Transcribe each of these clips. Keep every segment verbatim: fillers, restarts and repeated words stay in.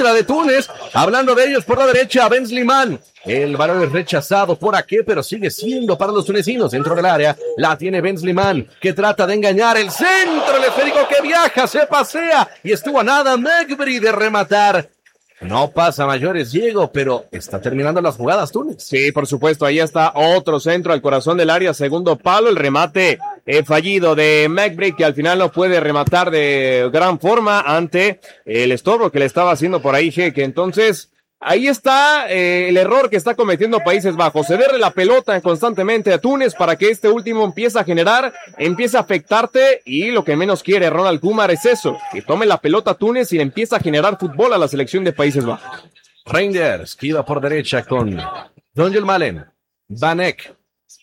contra de Túnez. Hablando de ellos por la derecha, Ben Slimane. El balón es rechazado por aquí, pero sigue siendo para los tunecinos. Dentro del área la tiene Ben Slimane, que trata de engañar el centro. El esférico que viaja, se pasea y estuvo a nada Megri de rematar. No pasa mayores, Diego, pero está terminando las jugadas Túnez. Sí, por supuesto, ahí está otro centro al corazón del área, segundo palo, el remate eh, fallido de Megri, que al final no puede rematar de gran forma ante el estorbo que le estaba haciendo por ahí Jeque. Entonces, ahí está eh, el error que está cometiendo Países Bajos, cederle la pelota constantemente a Túnez para que este último empiece a generar, empiece a afectarte, y lo que menos quiere Ronald Koeman es eso, que tome la pelota a Túnez y le empiece a generar fútbol a la selección de Países Bajos. Reinders, que iba por derecha con Donjel Malen, Van Eyck,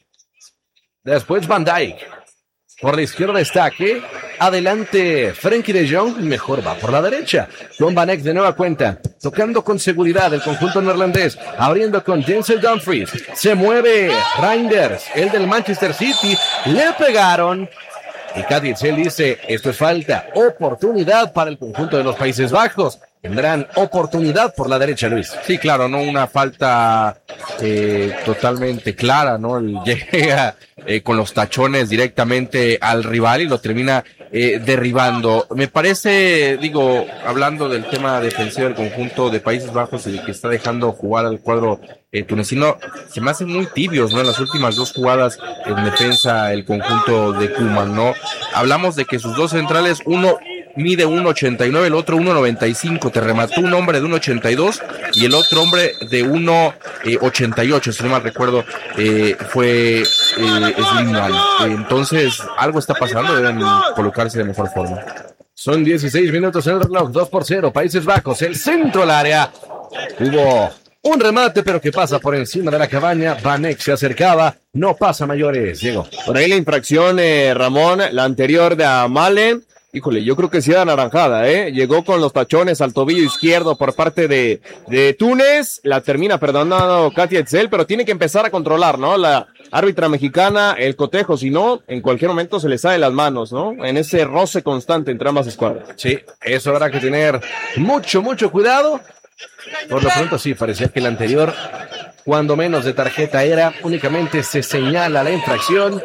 después Van Dijk. Por la izquierda está que adelante Frenkie de Jong, mejor va por la derecha. Con Van Eyck de nueva cuenta, tocando con seguridad el conjunto neerlandés, abriendo con Denzel Dumfries. Se mueve Reinders, el del Manchester City, le pegaron. Y Cádiz, él dice, esto es falta, oportunidad para el conjunto de los Países Bajos. Tendrán oportunidad por la derecha, Luis. Sí, claro, no una falta eh, totalmente clara, ¿no? Él llega eh, con los tachones directamente al rival y lo termina eh, derribando. Me parece, digo, hablando del tema defensivo del conjunto de Países Bajos y que está dejando jugar al cuadro eh, tunecino, se me hacen muy tibios, ¿no? En las últimas dos jugadas en defensa el conjunto de Koeman, ¿no? Hablamos de que sus dos centrales, uno mide uno ochenta y nueve, el otro uno noventa y cinco, te remató un hombre de uno ochenta y dos y el otro hombre de uno ochenta y ocho, si no mal recuerdo, eh, fue eh, Slimane. Entonces, algo está pasando, deben colocarse de mejor forma. Son dieciséis minutos en el reloj, dos por cero, Países Bajos, el centro del área. Hubo un remate, pero que pasa por encima de la cabaña. Van Eyck se acercaba, no pasa mayores, Diego. Por ahí la infracción, eh, Ramón, la anterior de Malen. Híjole, yo creo que sí era naranjada, ¿eh? Llegó con los tachones al tobillo izquierdo por parte de, de Túnez, la termina perdonando Katia Etzel, pero tiene que empezar a controlar, ¿no? La árbitra mexicana, el cotejo, si no, en cualquier momento se le sale las manos, ¿no? En ese roce constante entre ambas escuadras. Sí, eso habrá que tener mucho, mucho cuidado. Por lo pronto sí, parecía que el anterior, cuando menos de tarjeta era, únicamente se señala la infracción.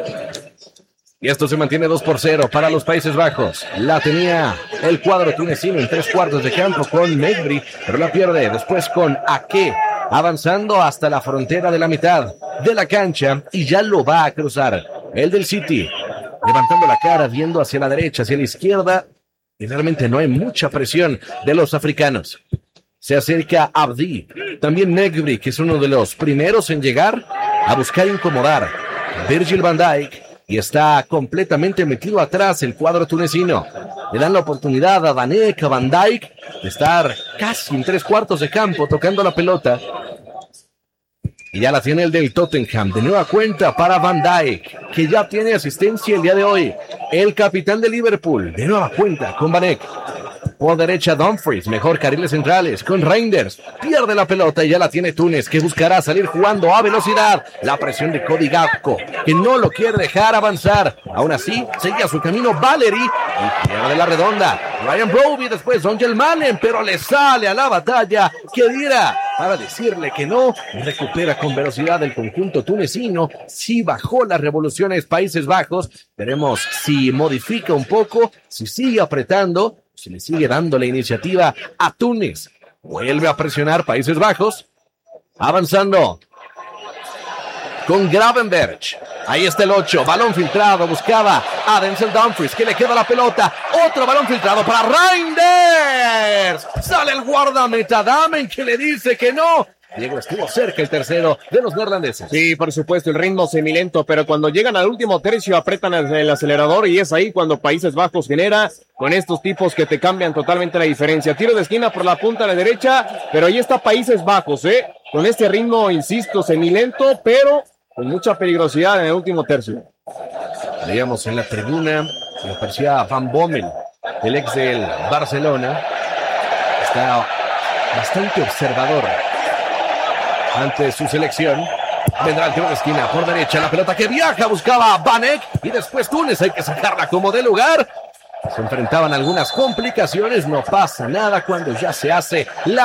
Y esto se mantiene dos por cero para los Países Bajos. La tenía el cuadro tunecino en tres cuartos de campo con Megri, pero la pierde después con Ake, avanzando hasta la frontera de la mitad de la cancha y ya lo va a cruzar. El del City, levantando la cara, viendo hacia la derecha, hacia la izquierda, y realmente no hay mucha presión de los africanos. Se acerca Abdi, también Megri, que es uno de los primeros en llegar a buscar incomodar. Virgil van Dijk, y está completamente metido atrás el cuadro tunecino. Le dan la oportunidad a Van Eyck, a Van Dijk, de estar casi en tres cuartos de campo tocando la pelota. Y ya la tiene el del Tottenham. De nueva cuenta para Van Dijk, que ya tiene asistencia el día de hoy. El capitán de Liverpool, de nueva cuenta con Van Eyck. Por derecha Dumfries, mejor carriles centrales con Reinders, pierde la pelota y ya la tiene Túnez, que buscará salir jugando a velocidad. La presión de Cody Gakpo, que no lo quiere dejar avanzar. Aún así, seguía su camino Valery y pierde la redonda. Ryan Broby, después Donjel Malen, pero le sale a la batalla Khedira para decirle que no. Recupera con velocidad el conjunto tunecino. Sí bajó las revoluciones Países Bajos. Veremos si modifica un poco, si sigue apretando, si le sigue dando la iniciativa a Túnez. Vuelve a presionar Países Bajos. Avanzando con Gravenberch. Ahí está el ocho. Balón filtrado. Buscaba a Denzel Dumfries, que le queda la pelota. Otro balón filtrado para Reinders. Sale el guardameta Damen, que le dice que no. Diego, estuvo cerca el tercero de los neerlandeses. Sí, por supuesto, el ritmo semilento, pero cuando llegan al último tercio apretan el acelerador y es ahí cuando Países Bajos genera con estos tipos que te cambian totalmente la diferencia. Tiro de esquina por la punta a la derecha, pero ahí está Países Bajos, ¿eh? Con este ritmo, insisto, semilento, pero con mucha peligrosidad en el último tercio. Veíamos en la tribuna, que aparecía Van Bommel, el ex del Barcelona. Está bastante observador ante su selección. Vendrá el tiro de esquina por derecha, la pelota que viaja, buscaba a Van Eyck y después Túnez, hay que sacarla como de lugar. Se enfrentaban algunas complicaciones, no pasa nada cuando ya se hace la